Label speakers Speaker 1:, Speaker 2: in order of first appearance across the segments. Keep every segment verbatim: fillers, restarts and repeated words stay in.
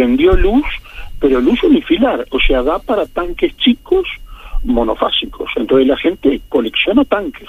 Speaker 1: extendió luz, pero luz unifilar, o sea, da para tanques chicos monofásicos. Entonces la gente colecciona tanques.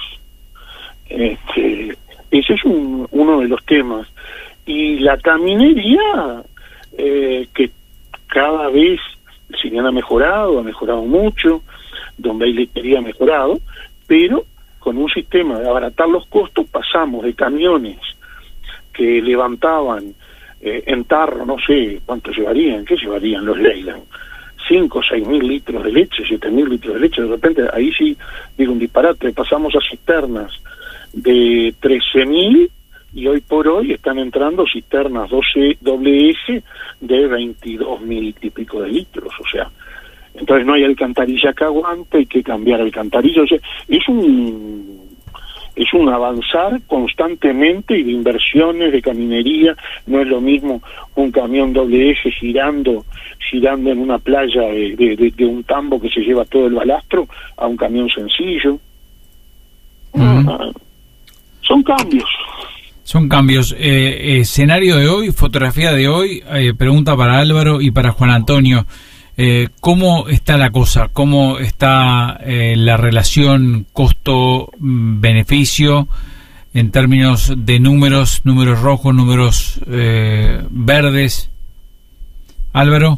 Speaker 1: Este, ese es un, uno de los temas. Y la caminería, eh, que cada vez, si bien ha mejorado, ha mejorado mucho, donde hay lechería ha mejorado, pero con un sistema de abaratar los costos pasamos de camiones que levantaban eh, en tarro, no sé cuánto llevarían, ¿qué llevarían los Leyland? cinco o seis mil litros de leche, siete mil litros de leche, de repente ahí sí digo un disparate, pasamos a cisternas de trece mil y hoy por hoy están entrando cisternas doce doble S de veintidós mil y pico de litros, o sea, entonces no hay alcantarilla que aguante, hay que cambiar alcantarilla, o sea, es un es un avanzar constantemente y de inversiones, de caminería. No es lo mismo un camión doble eje girando girando en una playa de, de, de, de un tambo que se lleva todo el balastro a un camión sencillo. Uh-huh. Ah, son cambios.
Speaker 2: Son cambios. Eh, escenario de hoy, fotografía de hoy, eh, pregunta para Álvaro y para Juan Antonio. Eh, ¿Cómo está la cosa? ¿Cómo está eh, la relación costo-beneficio en términos de números, números rojos, números eh, verdes? Álvaro.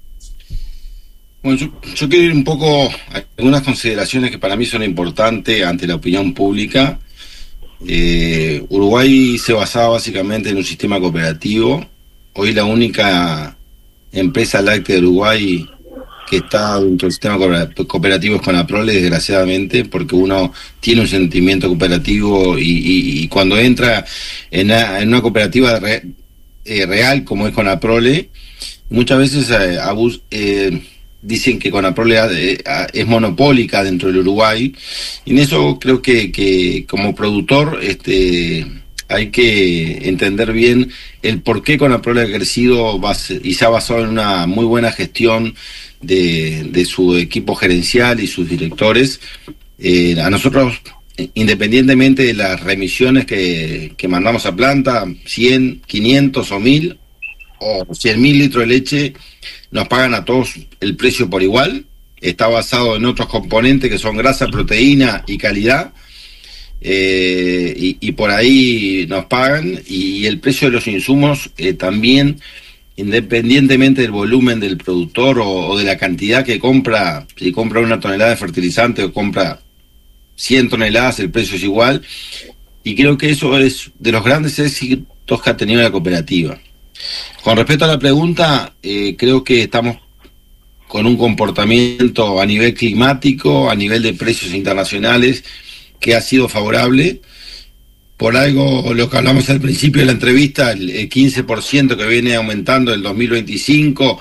Speaker 3: Bueno, yo, yo quiero ir un poco a algunas consideraciones que para mí son importantes ante la opinión pública. Eh, Uruguay se basaba básicamente en un sistema cooperativo. Hoy la única empresa láctea de Uruguay que está dentro del sistema cooperativo es Conaprole, desgraciadamente, porque uno tiene un sentimiento cooperativo y, y, y cuando entra en una, en una cooperativa re, eh, real como es Conaprole, muchas veces eh, abus, eh, dicen que Conaprole eh, es monopólica dentro del Uruguay, y en eso creo que, que como productor este hay que entender bien el por qué Conaprole ha crecido base, y se ha basado en una muy buena gestión de, de su equipo gerencial y sus directores. Eh, a nosotros, independientemente de las remisiones que, que mandamos a planta, cien, quinientos o mil, o cien mil litros de leche, nos pagan a todos el precio por igual. Está basado en otros componentes que son grasa, proteína y calidad. Eh, y, y por ahí nos pagan, y el precio de los insumos eh, también, independientemente del volumen del productor o, o de la cantidad que compra, si compra una tonelada de fertilizante o compra cien toneladas, el precio es igual, y creo que eso es de los grandes éxitos que ha tenido la cooperativa. Con respecto a la pregunta, eh, creo que estamos con un comportamiento a nivel climático, a nivel de precios internacionales, que ha sido favorable. Por algo, lo que hablamos al principio de la entrevista, el quince por ciento que viene aumentando el dos mil veinticinco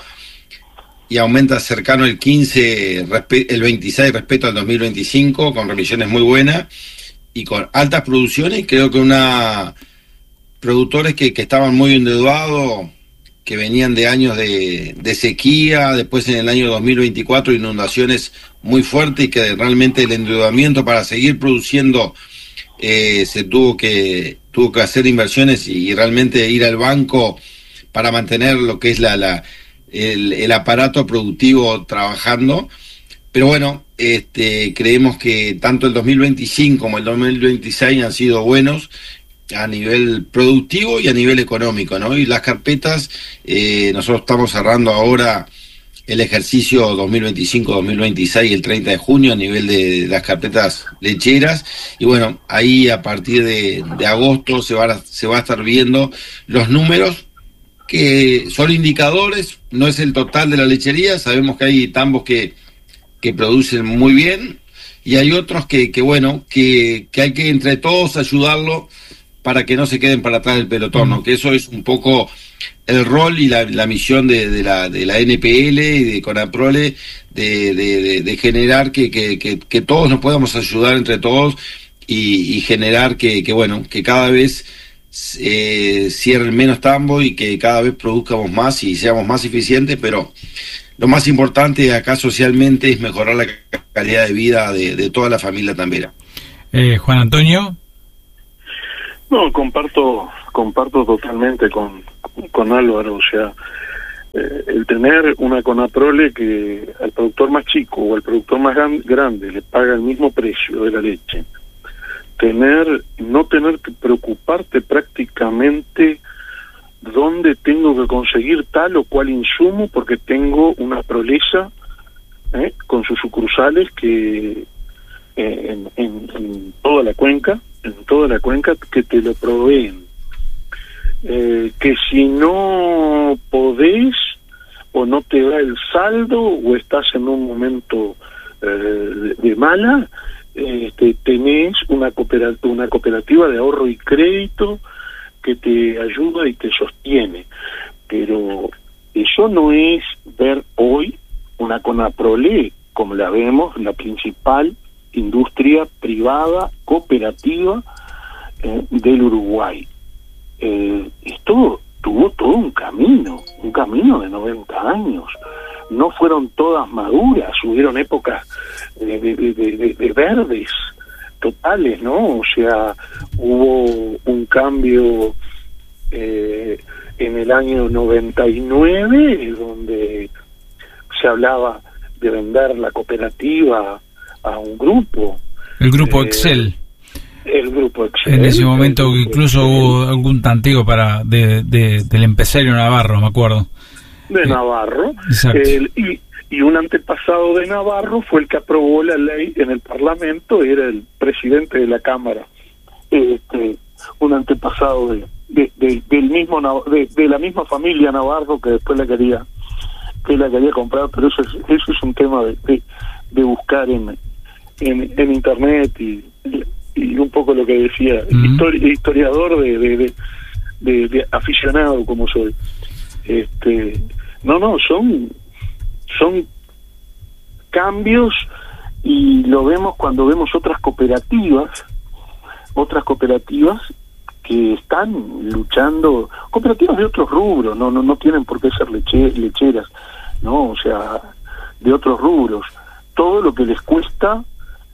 Speaker 3: y aumenta cercano el quince, el veintiséis respecto al dos mil veinticinco, con revisiones muy buenas y con altas producciones. Creo que una productores que, que estaban muy endeudados, que venían de años de, de sequía, después en el año dos mil veinticuatro inundaciones muy fuertes, y que realmente el endeudamiento para seguir produciendo eh, se tuvo que tuvo que hacer inversiones y, y realmente ir al banco para mantener lo que es la, la el, el aparato productivo trabajando. Pero bueno, este creemos que tanto el dos mil veinticinco como el dos mil veintiséis han sido buenos a nivel productivo y a nivel económico, ¿no? Y las carpetas, eh, nosotros estamos cerrando ahora el ejercicio dos mil veinticinco dos mil veintiséis el treinta de junio a nivel de, de las carpetas lecheras, y bueno, ahí a partir de, de agosto se va, a, se va a estar viendo los números, que son indicadores, no es el total de la lechería. Sabemos que hay tambos que, que producen muy bien, y hay otros que, que bueno, que, que hay que entre todos ayudarlo para que no se queden para atrás del pelotón, ¿no? Que eso es un poco el rol y la, la misión de, de la de la N P L y de Conaprole, de, de, de, de generar que, que, que, que todos nos podamos ayudar entre todos y, y generar que, que, bueno, que cada vez eh, cierren menos tambo y que cada vez produzcamos más y seamos más eficientes, pero lo más importante acá socialmente es mejorar la calidad de vida de, de toda la familia tambera.
Speaker 2: Eh, Juan Antonio.
Speaker 1: No, comparto comparto totalmente con, con Álvaro, o sea, eh, el tener una Conaprole que al productor más chico o al productor más gran, grande le paga el mismo precio de la leche, tener no tener que preocuparte prácticamente dónde tengo que conseguir tal o cual insumo, porque tengo una Prolesa ¿eh? con sus sucursales que eh, en, en, en toda la cuenca, en toda la cuenca que te lo proveen. Eh, que si no podés o no te da el saldo o estás en un momento eh, de, de mala, eh, te, tenés una cooperativa, una cooperativa de ahorro y crédito que te ayuda y te sostiene. Pero eso no es ver hoy una Conaprole como la vemos, la principal industria privada cooperativa eh, del Uruguay. Eh, esto tuvo todo un camino, un camino de noventa años. No fueron todas maduras, hubieron épocas de, de, de, de, de verdes totales, ¿no? O sea, hubo un cambio eh, en el año noventa y nueve, donde se hablaba de vender la cooperativa a un grupo.
Speaker 2: El grupo
Speaker 1: eh, Excel. El grupo Excel.
Speaker 2: En ese momento incluso Excel. Hubo algún tanteo para de, de, del empresario Navarro, me acuerdo.
Speaker 1: De Navarro.
Speaker 2: Eh,
Speaker 1: y, y un antepasado de Navarro fue el que aprobó la ley en el Parlamento, era el presidente de la Cámara. Este, un antepasado de, de, de del mismo de, de la misma familia Navarro que después la quería que la quería comprar, pero eso es, eso es un tema de, de, de buscar en, en en internet y, y y un poco lo que decía, mm. histori historiador de de, de, de de aficionado como soy. Este, no, no, son son cambios, y lo vemos cuando vemos otras cooperativas, otras cooperativas que están luchando, cooperativas de otros rubros, no no no tienen por qué ser leche, lecheras, no, o sea, de otros rubros, todo lo que les cuesta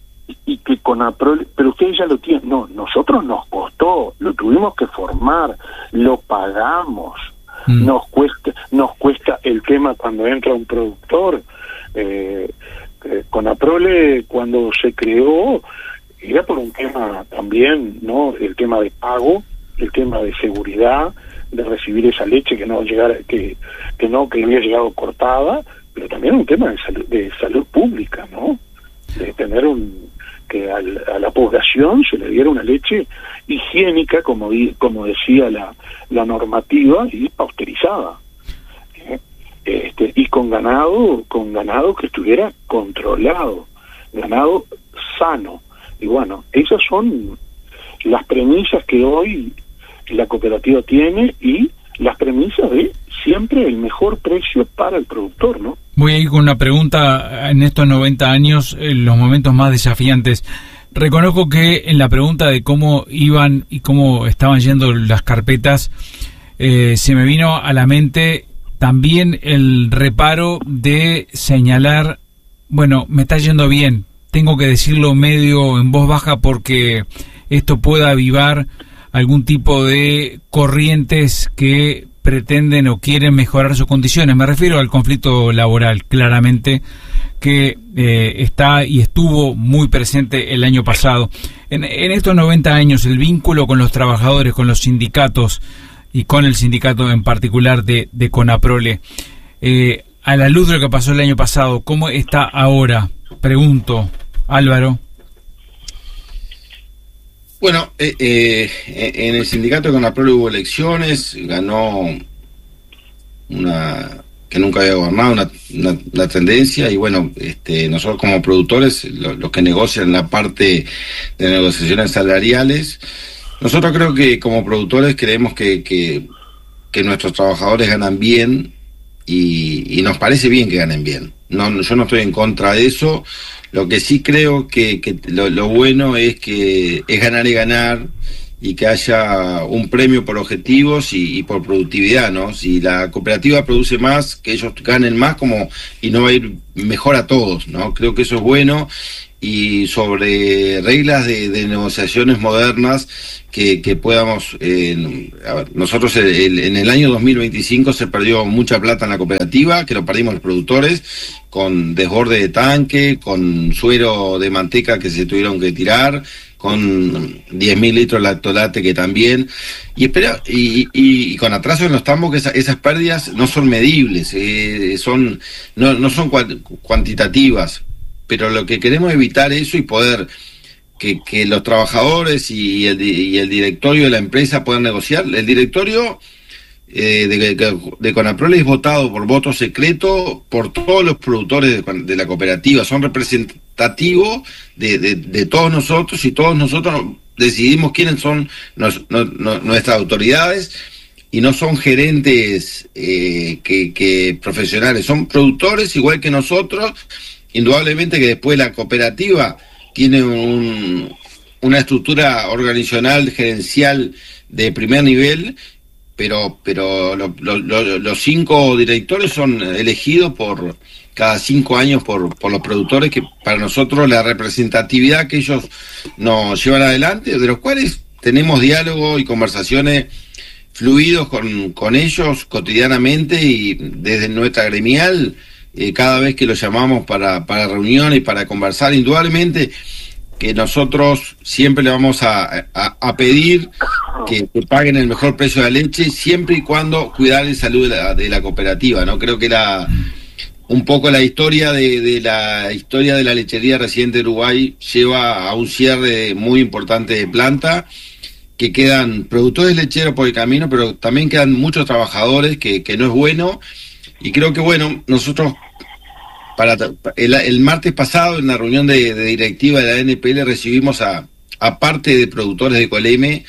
Speaker 1: y que Conaprole, pero ustedes ya lo tienen. No, nosotros nos costó, lo tuvimos que formar, lo pagamos, mm. nos cuesta, nos cuesta el tema cuando entra un productor. Eh, eh, Conaprole cuando se creó era por un tema también, ¿no? El tema de pago, el tema de seguridad, de recibir esa leche que no llegara, que que no que había llegado cortada, pero también un tema de salud, de salud pública, ¿no? De tener un que al, a la población se le diera una leche higiénica, como di, como decía la, la normativa, y pasteurizada, ¿eh? este, y con ganado con ganado que estuviera controlado, ganado sano. Y bueno, esas son las premisas que hoy la cooperativa tiene, y las premisas de siempre el mejor precio para el productor, ¿no?
Speaker 2: Voy a ir con una pregunta. En estos noventa años, en los momentos más desafiantes, reconozco que en la pregunta de cómo iban y cómo estaban yendo las carpetas, eh, se me vino a la mente también el reparo de señalar, bueno, me está yendo bien, tengo que decirlo medio en voz baja porque esto pueda avivar algún tipo de corrientes que pretenden o quieren mejorar sus condiciones. Me refiero al conflicto laboral, claramente, que eh, está y estuvo muy presente el año pasado. En, en estos noventa años, el vínculo con los trabajadores, con los sindicatos y con el sindicato en particular de, de Conaprole, eh, a la luz de lo que pasó el año pasado, ¿cómo está ahora? Pregunto, Álvaro.
Speaker 3: Bueno, eh, eh, en el sindicato de Conaprole hubo elecciones, ganó una que nunca había gobernado, una, una, una tendencia, y bueno, este, nosotros como productores, los lo que negocian la parte de negociaciones salariales, nosotros creo que como productores creemos que, que, que nuestros trabajadores ganan bien, y, y nos parece bien que ganen bien. No, yo no estoy en contra de eso. Lo que sí creo que, que lo, lo bueno es que es ganar y ganar, y que haya un premio por objetivos y, y por productividad, ¿no? Si la cooperativa produce más, que ellos ganen más, como y no va a ir mejor a todos, ¿no? Creo que eso es bueno, y sobre reglas de, de negociaciones modernas que, que podamos... Eh, a ver, nosotros el, el, en el año dos mil veinticinco se perdió mucha plata en la cooperativa, que lo perdimos los productores, con desborde de tanque, con suero de manteca que se tuvieron que tirar, con diez mil litros de lactolate que también, y espera y, y, y con atraso en los tambos, que esa, esas pérdidas no son medibles, eh, son no, no son cuantitativas, pero lo que queremos evitar eso y poder que, que los trabajadores y el, y el directorio de la empresa puedan negociar. El directorio eh, de, de Conaprole es votado por voto secreto por todos los productores de, de la cooperativa, son representativos de, de, de todos nosotros, y todos nosotros decidimos quiénes son nos, no, no, nuestras autoridades, y no son gerentes eh, que, que profesionales, son productores igual que nosotros. Indudablemente que después la cooperativa tiene un, una estructura organizacional, gerencial de primer nivel, pero pero lo, lo, lo, los cinco directores son elegidos por cada cinco años por, por los productores, que para nosotros la representatividad que ellos nos llevan adelante, de los cuales tenemos diálogo y conversaciones fluidos con, con ellos cotidianamente, y desde nuestra gremial, Eh, cada vez que los llamamos para, para reuniones, para conversar, indudablemente que nosotros siempre le vamos a, a, a pedir que, que paguen el mejor precio de la leche, siempre y cuando cuidar la salud de la, de la cooperativa, ¿no? Creo que la un poco la historia de, de la historia de la lechería Residente de Uruguay lleva a un cierre muy importante de planta, que quedan productores lecheros por el camino, pero también quedan muchos trabajadores, que, que no es bueno. Y creo que, bueno, nosotros, para el, el martes pasado, en la reunión de, de directiva de la N P L, recibimos a, a parte de productores de Coleme,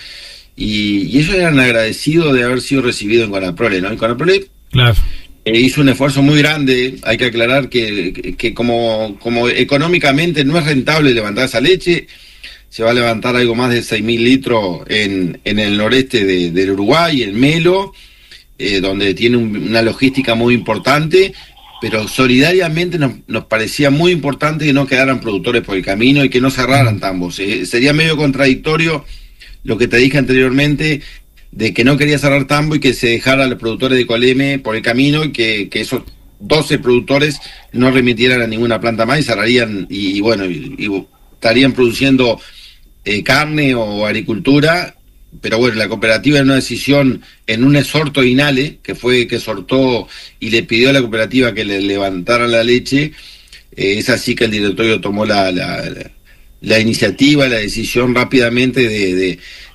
Speaker 3: y, y ellos eran agradecidos de haber sido recibidos en Conaprole, ¿no? Y Conaprole claro. eh, hizo un esfuerzo muy grande. Hay que aclarar que, que, que como, como económicamente no es rentable levantar esa leche, se va a levantar algo más de seis mil litros en, en el noreste de, del Uruguay, en Melo, Eh, donde tiene un, una logística muy importante, pero solidariamente nos, nos parecía muy importante que no quedaran productores por el camino y que no cerraran tambos. Eh, sería medio contradictorio lo que te dije anteriormente, de que no quería cerrar tambo y que se dejara a los productores de Coleme por el camino, y que, que esos doce productores no remitieran a ninguna planta más y cerrarían, y, y bueno, y, y estarían produciendo eh, carne o agricultura. Pero bueno, la cooperativa, en una decisión, en un exhorto de INALE, que fue que exhortó y le pidió a la cooperativa que le levantara la leche, eh, es así que el directorio tomó la, la, la iniciativa, la decisión rápidamente de, de,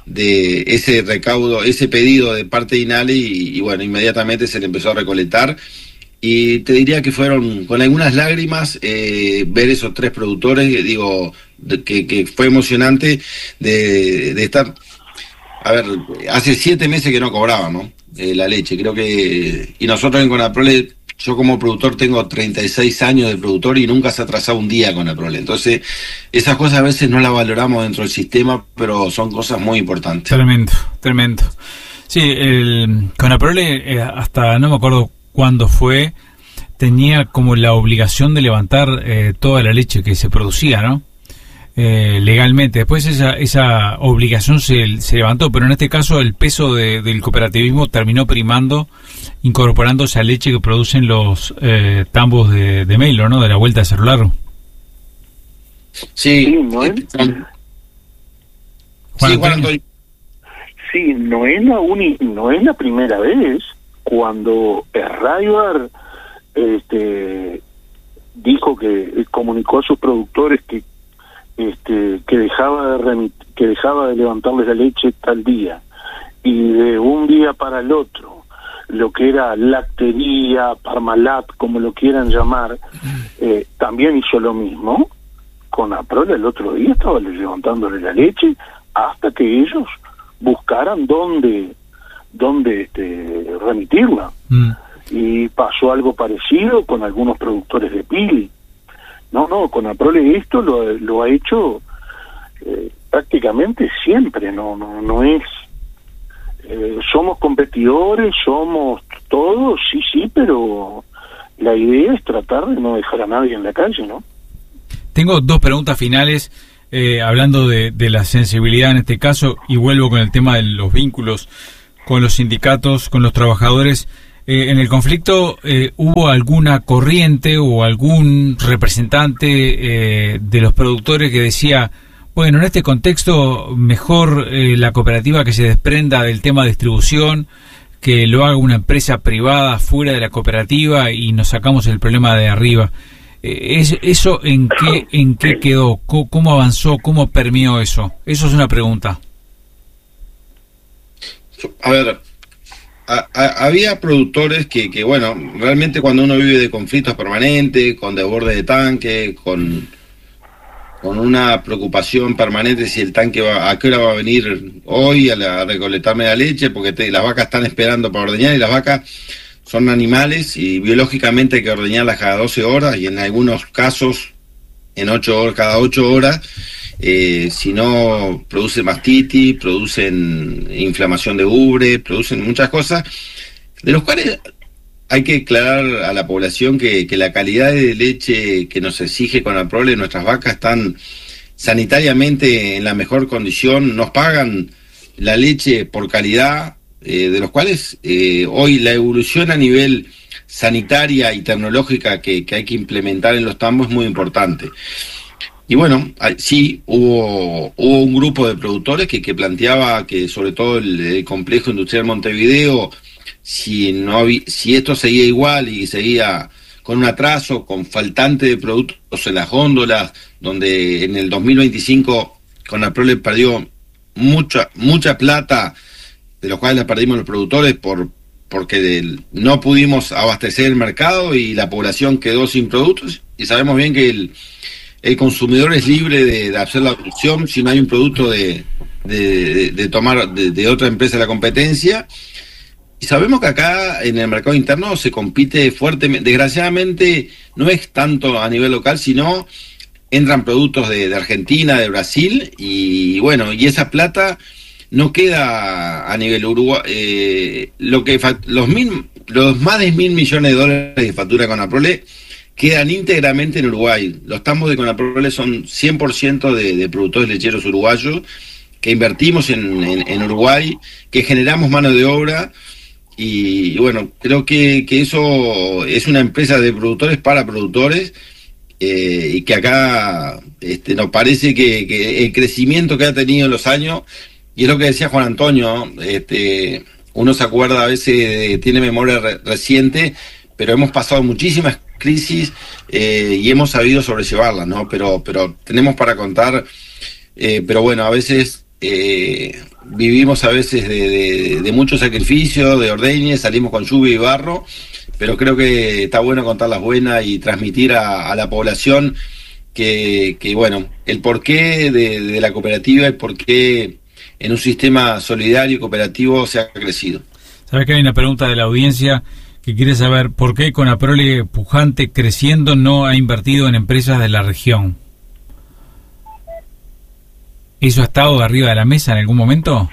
Speaker 3: de ese recaudo, ese pedido de parte de INALE, y, y bueno, inmediatamente se le empezó a recolectar. Y te diría que fueron con algunas lágrimas eh, ver esos tres productores, digo, de, que, que fue emocionante de, de estar... A ver, hace siete meses que no cobraba, ¿no? Eh, la leche, creo que... Y nosotros en Conaprole, yo como productor tengo treinta y seis años de productor y nunca se ha atrasado un día con Conaprole. Entonces, esas cosas a veces no las valoramos dentro del sistema, pero son cosas muy importantes.
Speaker 2: Tremendo, tremendo. Sí, el Conaprole, eh, hasta no me acuerdo cuándo fue, tenía como la obligación de levantar eh, toda la leche que se producía, ¿no? Eh, legalmente. Después esa esa obligación se, se levantó, pero en este caso el peso de, del cooperativismo terminó primando, incorporando esa leche que producen los eh, tambos de, de Melo, ¿no? De la Vuelta de Cerro Largo.
Speaker 1: Sí, sí, no es,
Speaker 2: Juan sí, Juan
Speaker 1: sí, no es la uni, no es la primera vez cuando Raybar este dijo que comunicó a sus productores que Este, que dejaba de remit, que dejaba de levantarles la leche tal día, y de un día para el otro lo que era lactería, Parmalat, como lo quieran llamar, eh, también hizo lo mismo. Conaprole el otro día estaba levantándole la leche hasta que ellos buscaran dónde dónde este, remitirla. Mm. Y pasó algo parecido con algunos productores de Pili. No, no, Conaprole esto lo, lo ha hecho eh, prácticamente siempre, no no no es... Eh, somos competidores, somos todos, sí, sí, pero la idea es tratar de no dejar a nadie en la calle, ¿no?
Speaker 2: tengo dos preguntas finales, eh, hablando de, de la sensibilidad en este caso, y vuelvo con el tema de los vínculos con los sindicatos, con los trabajadores. Eh, en el conflicto, eh, ¿hubo alguna corriente o algún representante eh, de los productores que decía, bueno, en este contexto mejor eh, la cooperativa que se desprenda del tema de distribución, que lo haga una empresa privada fuera de la cooperativa y nos sacamos el problema de arriba? Eh, es, ¿Eso en qué, en qué quedó? ¿Cómo, ¿Cómo avanzó? ¿Cómo permeó eso? Eso es una pregunta.
Speaker 3: A ver, a, a, había productores que, que, bueno, realmente cuando uno vive de conflictos permanentes, con desborde de tanque, con, con una preocupación permanente si el tanque va, a qué hora va a venir hoy a, la, a recolectarme la leche, porque te, las vacas están esperando para ordeñar, y las vacas son animales y biológicamente hay que ordeñarlas cada doce horas, y en algunos casos en ocho horas, cada ocho horas. Eh, si no, producen mastitis, producen inflamación de ubre, producen muchas cosas, de los cuales hay que aclarar a la población que, que la calidad de leche que nos exige Conaprole, nuestras vacas están sanitariamente en la mejor condición, nos pagan la leche por calidad, eh, de los cuales eh, hoy la evolución a nivel sanitaria y tecnológica que, que hay que implementar en los tambos es muy importante. Y bueno, sí, hubo hubo un grupo de productores que, que planteaba que sobre todo el, el complejo industrial Montevideo, si no había, si esto seguía igual y seguía con un atraso, con faltante de productos en las góndolas, donde en el dos mil veinticinco Conaprole perdió mucha mucha plata, de los cuales la perdimos los productores por porque del, no pudimos abastecer el mercado y la población quedó sin productos, y sabemos bien que el El consumidor es libre de, de hacer la opción si no hay un producto de, de, de, de tomar de, de otra empresa de la competencia. Y sabemos que acá en el mercado interno se compite fuertemente. Desgraciadamente no es tanto a nivel local, sino entran productos de, de Argentina, de Brasil, y bueno, y esa plata no queda a nivel Uruguay. Eh, lo que los mil, los más de mil millones de dólares de factura Conaprole quedan íntegramente en Uruguay. Los tambos de Conaprole son cien por ciento de, de productores lecheros uruguayos, que invertimos en, en, en Uruguay, que generamos mano de obra, y, y bueno, creo que, que eso es una empresa de productores para productores, eh, y que acá este, nos parece que, que el crecimiento que ha tenido en los años, y es lo que decía Juan Antonio, este, uno se acuerda a veces, de, tiene memoria re, reciente, pero hemos pasado muchísimas crisis eh, y hemos sabido sobrellevarlas, ¿no? Pero pero tenemos para contar, eh, pero bueno, a veces eh, vivimos a veces de, de, de mucho sacrificio, de ordeñes, salimos con lluvia y barro, pero creo que está bueno contar las buenas y transmitir a, a la población que, que, bueno, el porqué de, de la cooperativa, el porqué en un sistema solidario y cooperativo se ha crecido.
Speaker 2: ¿Sabes que hay una pregunta de la audiencia que quiere saber por qué Conaprole, pujante, creciendo, no ha invertido en empresas de la región? ¿Eso ha estado arriba de la mesa en algún momento?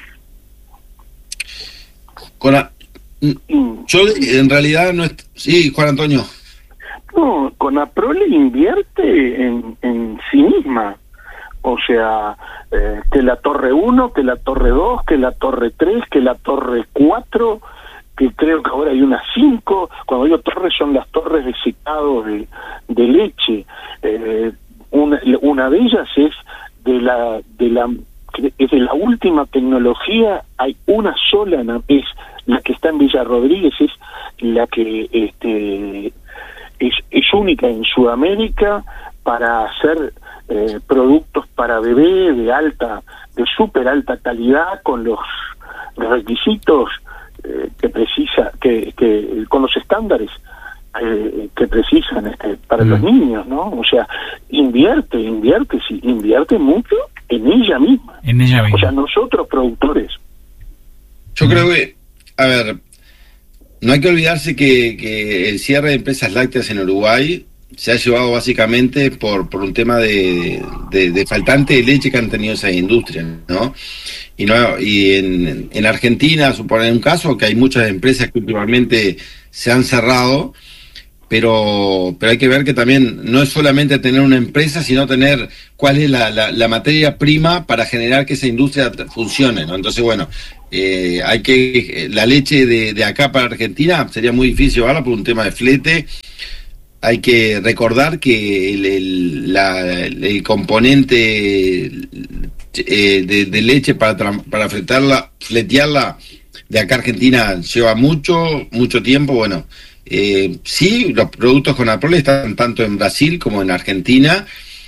Speaker 3: Con a... Yo en realidad no... Est... Sí, Juan Antonio.
Speaker 1: No, Conaprole invierte en, en sí misma. O sea, eh, que la Torre uno, que la Torre dos, que la Torre tres, que la Torre cuatro... que creo que ahora hay unas cinco. Cuando digo torres son las torres de secado de, de leche. Eh, una, una de ellas es de la de la es de la última tecnología. Hay una sola, es la que está en Villa Rodríguez, es la que este es, es única en Sudamérica para hacer eh, productos para bebé de alta, de súper alta calidad, con los requisitos Eh, que precisa, que, que con los estándares eh, que precisan este, para mm. los niños, ¿no? O sea, invierte, invierte, sí, invierte mucho en ella misma.
Speaker 2: En ella misma.
Speaker 1: O sea, nosotros productores.
Speaker 3: Yo mm. creo que, a ver, no hay que olvidarse que, que el cierre de empresas lácteas en Uruguay se ha llevado básicamente por, por un tema de, de, de faltante de leche que han tenido esas industrias, ¿no? Y no y en, en Argentina, suponer un caso, que hay muchas empresas que últimamente se han cerrado, pero pero hay que ver que también no es solamente tener una empresa, sino tener cuál es la, la, la materia prima para generar que esa industria funcione, ¿no? Entonces, bueno, eh, hay que la leche de, de acá para Argentina sería muy difícil llevarla por un tema de flete. Hay que recordar que el, el, la, el componente eh, de, de leche para, para fletarla, fletearla de acá a Argentina lleva mucho, mucho tiempo. Bueno, eh, sí, los productos Conaprole están tanto en Brasil como en Argentina,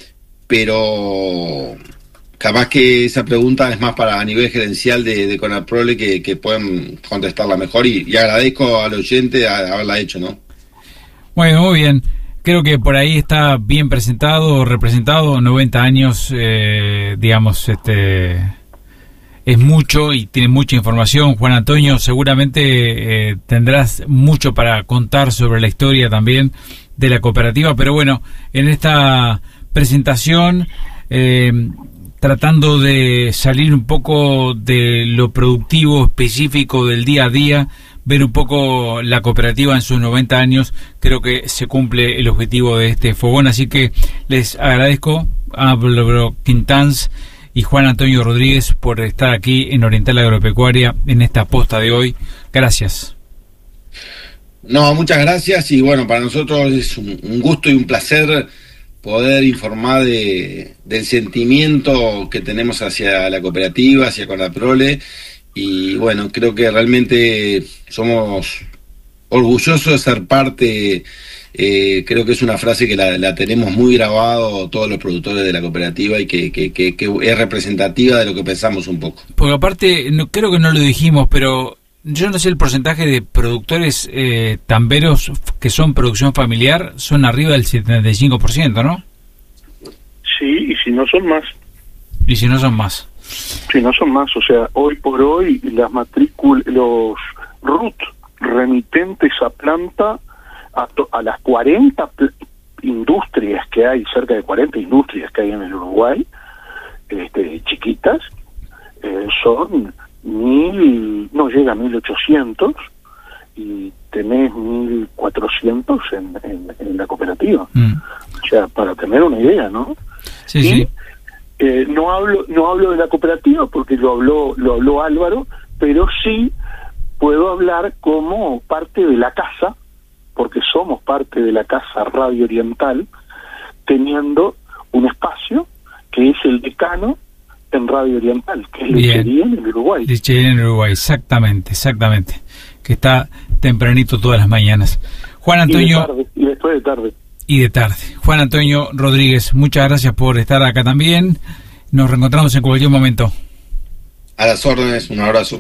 Speaker 3: pero capaz que esa pregunta es más para a nivel gerencial de, de Conaprole que, que pueden contestarla mejor, y, y agradezco al oyente a, a haberla hecho, ¿no?
Speaker 2: Bueno, muy bien. Creo que por ahí está bien presentado, representado. noventa años, eh, digamos, este, es mucho y tiene mucha información. Juan Antonio, seguramente eh, tendrás mucho para contar sobre la historia también de la cooperativa, pero bueno, en esta presentación, eh, tratando de salir un poco de lo productivo específico del día a día, ver un poco la cooperativa en sus noventa años, creo que se cumple el objetivo de este fogón. Así que les agradezco a Álvaro Quintanz y Juan Antonio Rodríguez por estar aquí en Oriental Agropecuaria en esta posta de hoy. Gracias.
Speaker 3: No, muchas gracias, y bueno, para nosotros es un, un gusto y un placer poder informar de, del sentimiento que tenemos hacia la cooperativa, hacia Conaprole. Y bueno, creo que realmente somos orgullosos de ser parte. Eh, creo que es una frase que la, la tenemos muy grabado todos los productores de la cooperativa, y que, que, que, que es representativa de lo que pensamos un poco.
Speaker 2: Porque aparte, no, creo que no lo dijimos, pero yo no sé el porcentaje de productores eh, tamberos que son producción familiar, son arriba del setenta y cinco por ciento, ¿no?
Speaker 1: Sí, y si no son más.
Speaker 2: Y si no son más.
Speaker 1: Si no son más, o sea, hoy por hoy las matrículas, los R U T remitentes a planta, a, to, a las cuarenta industrias que hay, cerca de cuarenta industrias que hay en el Uruguay, este, chiquitas, eh, son mil, no llega a mil ochocientos, y tenés mil cuatrocientos en, en, en la cooperativa. Mm. O sea, para tener una idea, ¿no?
Speaker 2: Sí,
Speaker 1: y,
Speaker 2: sí.
Speaker 1: Eh, no hablo no hablo de la cooperativa porque lo habló lo habló Álvaro, pero sí puedo hablar como parte de la casa, porque somos parte de la casa Radio Oriental, teniendo un espacio que es el decano en Radio Oriental, que es Lechería en el Uruguay.
Speaker 2: Lechería en el Uruguay, exactamente, exactamente, que está tempranito todas las mañanas. Juan Antonio...
Speaker 1: Y, de tarde, y después de tarde.
Speaker 2: Y de tarde. Juan Antonio Rodríguez, muchas gracias por estar acá también. Nos reencontramos en cualquier momento.
Speaker 3: A las órdenes, un abrazo.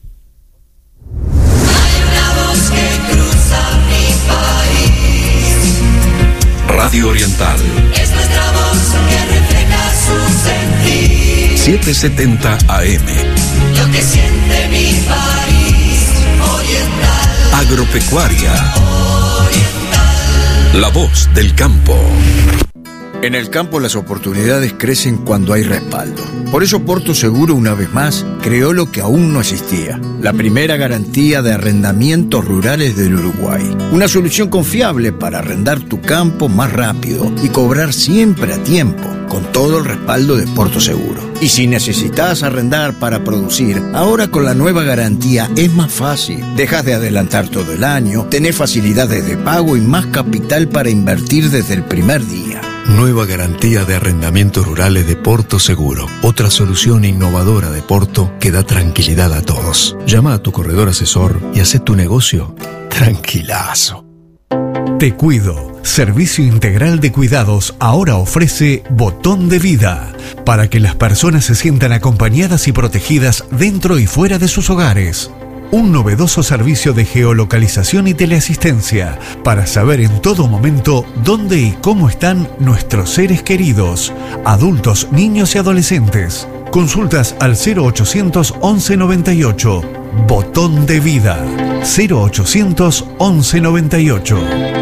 Speaker 4: Hay una voz que cruza mi país.
Speaker 5: Radio Oriental.
Speaker 4: Es nuestra voz que refleja su sentir.
Speaker 5: setecientos setenta A M.
Speaker 4: Lo que siente mi país. Oriental.
Speaker 5: Agropecuaria.
Speaker 4: Oriental.
Speaker 5: La voz del campo.
Speaker 6: En el campo las oportunidades crecen cuando hay respaldo. Por eso Porto Seguro, una vez más, creó lo que aún no existía: la primera garantía de arrendamientos rurales del Uruguay. Una solución confiable para arrendar tu campo más rápido y cobrar siempre a tiempo, con todo el respaldo de Porto Seguro. Y si necesitas arrendar para producir, ahora con la nueva garantía es más fácil. Dejas de adelantar todo el año, tenés facilidades de pago y más capital para invertir desde el primer día.
Speaker 7: Nueva garantía de arrendamientos rurales de Porto Seguro. Otra solución innovadora de Porto que da tranquilidad a todos. Llama a tu corredor asesor y haz tu negocio tranquilazo.
Speaker 8: Te Cuido, servicio integral de cuidados, ahora ofrece Botón de Vida, para que las personas se sientan acompañadas y protegidas dentro y fuera de sus hogares. Un novedoso servicio de geolocalización y teleasistencia para saber en todo momento dónde y cómo están nuestros seres queridos, adultos, niños y adolescentes. Consultas al cero ochocientos once noventa y ocho. Botón de Vida. cero ochocientos once noventa y ocho.